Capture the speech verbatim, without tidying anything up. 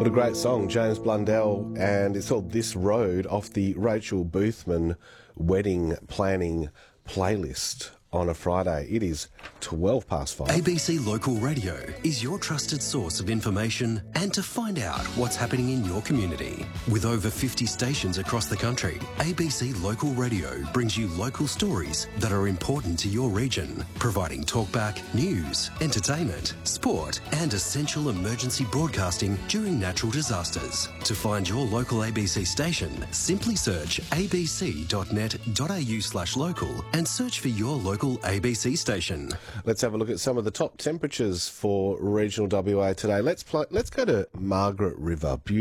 What a great song, James Blundell, and it's called This Road off the Rachel Boothman wedding planning playlist on a Friday. It is twelve past five. A B C Local Radio is your trusted source of information and to find out what's happening in your community. With over fifty stations across the country, A B C Local Radio brings you local stories that are important to your region, providing talkback, news, entertainment, sport and essential emergency broadcasting during natural disasters. To find your local A B C station, simply search abc.net.au slash local and search for your local A B C station. Let's have a look at some of the top temperatures for regional W A today. Let's pl- let's go to Margaret River.